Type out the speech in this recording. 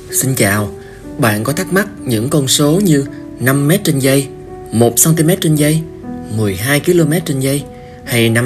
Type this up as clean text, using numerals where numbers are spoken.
Xin chào, bạn có thắc mắc những con số như 5 mét trên giây, 1 cm trên giây, 12 km trên giây hay